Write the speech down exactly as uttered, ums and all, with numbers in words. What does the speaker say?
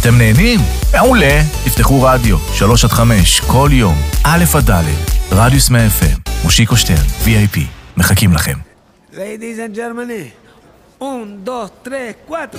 אתם נהנים? מעולה. תפתחו רדיו, שלוש עד חמש, כל יום, א' עד ד', רדיוס מאה אף אם, מושיקו שטרן, וי איי פי. מחכים לכם. Ladies and gentlemen, un, dos, tres, cuatro.